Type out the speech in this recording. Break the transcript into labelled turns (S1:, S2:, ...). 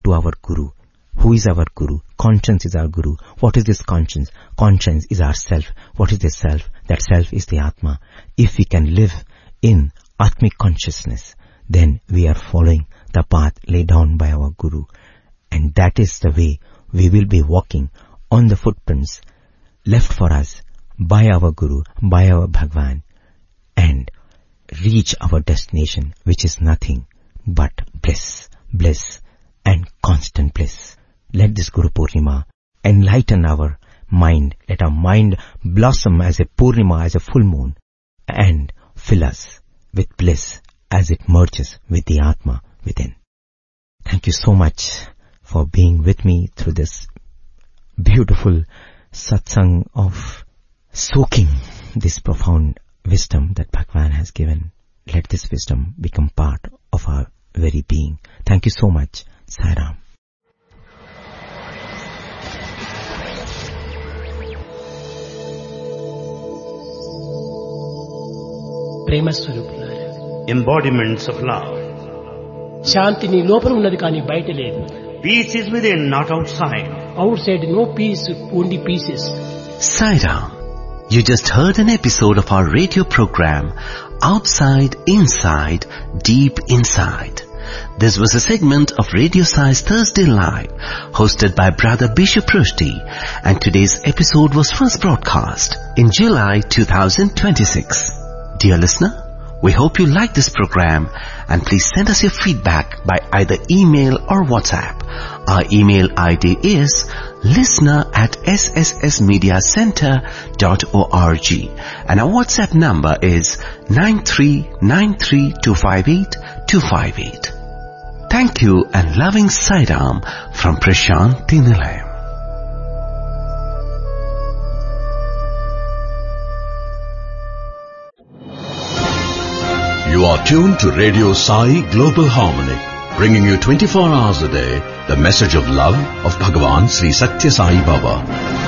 S1: to our Guru. Who is our Guru? Conscience is our Guru. What is this conscience? Conscience is our self. What is this self? That self is the Atma. If we can live in Atmic consciousness, then we are following the path laid down by our Guru. And that is the way we will be walking on the footprints left for us by our Guru, by our Bhagwan, and reach our destination, which is nothing but bliss, bliss and constant bliss. Let this Guru Purnima enlighten our mind. Let our mind blossom as a Purnima, as a full moon, and fill us with bliss as it merges with the Atma within. Thank you so much for being with me through this beautiful satsang of soaking this profound wisdom that Bhagwan has given. Let this wisdom become part of our very being. Thank you so much. Sai Ram.
S2: ప్రేమ స్వరూపులారా,
S3: embodiments of love.
S2: శాంతి నీ లోపల ఉన్నది కానీ బయట లేదు.
S3: Peace is within, not outside.
S2: Out side no piece, only pieces.
S4: Sai Ram. You just heard an episode of our radio program, Outside, Inside, Deep Inside. This was a segment of Radio Sai's Thursday Live, hosted by Brother Bishop Rushdie, and today's episode was first broadcast in July 2026. Dear listener, we hope you like this program, and please send us your feedback by either email or WhatsApp. Our email ID is listener@sssmediacenter.org, and our WhatsApp number is 9393258258. Thank you and loving Sai Ram from Prashanti Nilayam.
S5: You are tuned to Radio Sai Global Harmony, bringing you 24 hours a day the message of love of Bhagavan Sri Satya Sai Baba.